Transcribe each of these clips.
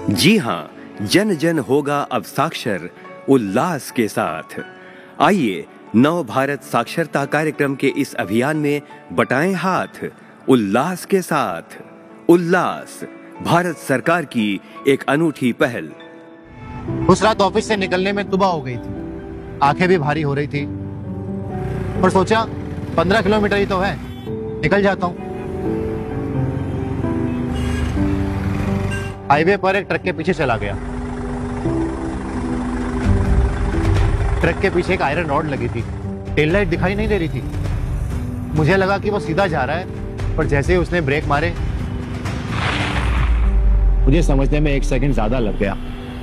जी हाँ, जन जन होगा अब साक्षर उल्लास के साथ। आइए नव भारत साक्षरता कार्यक्रम के इस अभियान में बटाएं हाथ उल्लास के साथ। उल्लास भारत सरकार की एक अनूठी पहल। उस रात ऑफिस से निकलने में सुबह हो गई थी, आंखें भी भारी हो रही थी, पर सोचा 15 किलोमीटर ही तो है, निकल जाता हूं। हाईवे पर एक ट्रक के पीछे चला गया। ट्रक के पीछे एक आयरन रॉड लगी थी, टेल लाइट दिखाई नहीं दे रही थी। मुझे लगा कि वो सीधा जा रहा है, पर जैसे ही उसने ब्रेक मारे मुझे समझने में 1 सेकंड ज्यादा लग गया।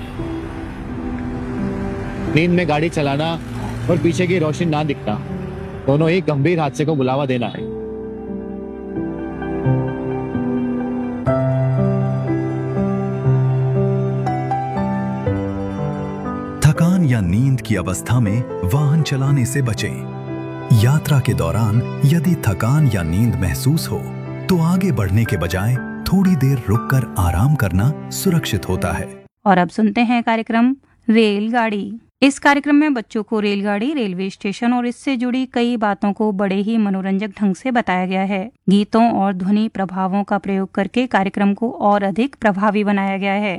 नींद में गाड़ी चलाना और पीछे की रोशनी ना दिखना, दोनों ही गंभीर हादसे को बुलावा देना है। थकान या नींद की अवस्था में वाहन चलाने से बचें। यात्रा के दौरान यदि थकान या नींद महसूस हो तो आगे बढ़ने के बजाय थोड़ी देर रुककर आराम करना सुरक्षित होता है। और अब सुनते हैं कार्यक्रम रेलगाड़ी। इस कार्यक्रम में बच्चों को रेलगाड़ी, रेलवे स्टेशन और इससे जुड़ी कई बातों को बड़े ही मनोरंजक ढंग से बताया गया है। गीतों और ध्वनि प्रभावों का प्रयोग करके कार्यक्रम को और अधिक प्रभावी बनाया गया है।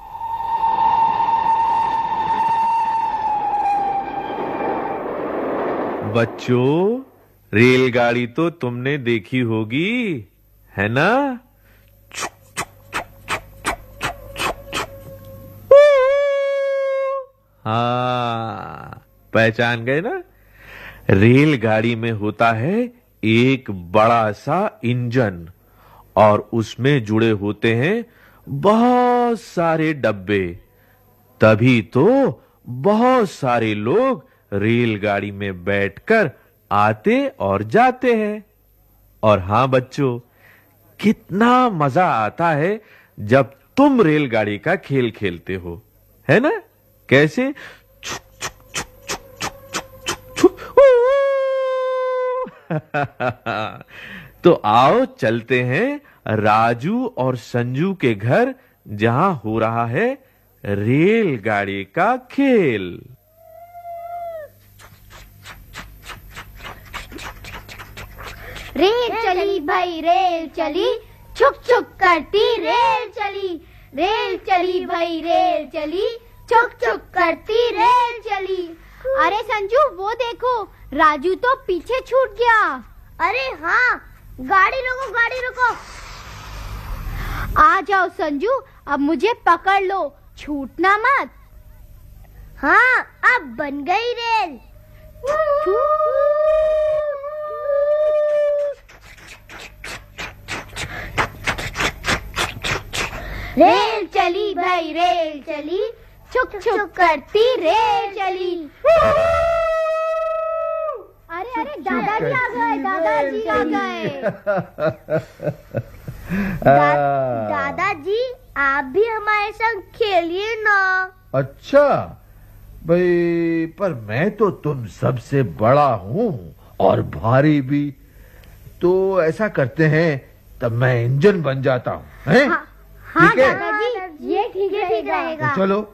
बच्चों, रेलगाड़ी तो तुमने देखी होगी, है ना? हाँ, पहचान गए ना? रेलगाड़ी में होता है एक बड़ा सा इंजन और उसमें जुड़े होते हैं बहुत सारे डब्बे। तभी तो बहुत सारे लोग रेलगाड़ी में बैठकर आते और जाते हैं। और हां बच्चों, कितना मजा आता है जब तुम रेलगाड़ी का खेल खेलते हो, है ना? कैसे? तो आओ चलते हैं राजू और संजू के घर, जहां हो रहा है रेलगाड़ी का खेल। रेल चली भाई रेल चली, छुक छुक करती रेल चली। रेल चली भाई रेल चली, छुक छुक करती रेल चली। अरे संजू, वो देखो, राजू तो पीछे छूट गया। अरे हाँ, गाड़ी रोको, गाड़ी रोको। आ जाओ संजू, अब मुझे पकड़ लो, छूटना मत। हाँ, अब बन गई रेल। रेल चली भाई रेल चली, छुक छुक करती रेल चली। अरे अरे, दादाजी आ गए, दादाजी आ गए। दादाजी, आप भी हमारे संग खेलिए ना। अच्छा भाई, पर मैं तो तुम सबसे बड़ा हूँ और भारी भी। तो ऐसा करते हैं, तब मैं इंजन बन जाता हूँ, हैं? हाँ दादाजी, ये ठीक रहेगा। तो चलो।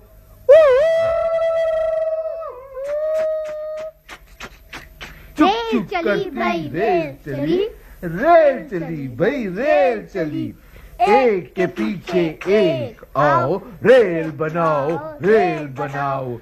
रेल चली भाई रेल चली, रेल चली भाई रेल चली। एक के पीछे एक आओ, रेल बनाओ, रेल बनाओ।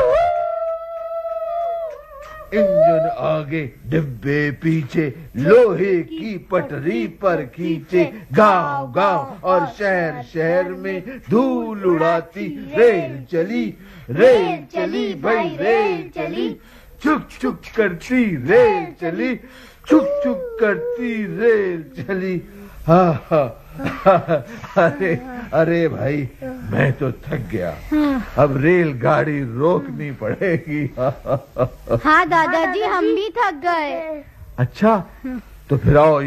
इंजन आगे, डिब्बे पीछे, लोहे की पटरी पर खींचे। गांव गांव और शहर शहर में धूल उड़ाती रेल चली। रेल चली भाई रेल चली, छुक छुक करती रेल चली, छुक छुक करती रेल चली। हाँ हाँ, अरे अरे भाई, मैं तो थक गया, अब रेलगाड़ी रोकनी पड़ेगी। हाँ दादाजी, हम भी थक गए। अच्छा, तो फिर आओ